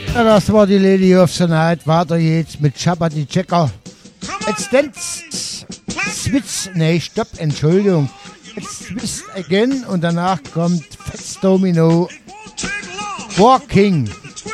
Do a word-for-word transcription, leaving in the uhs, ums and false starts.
Ja, das war die Lady of the Night. Weiter jetzt mit Shabba die Checker. Jetzt Dance Switch. Nee, stopp, Entschuldigung. Jetzt Twist Again und danach kommt Fats Domino Walking.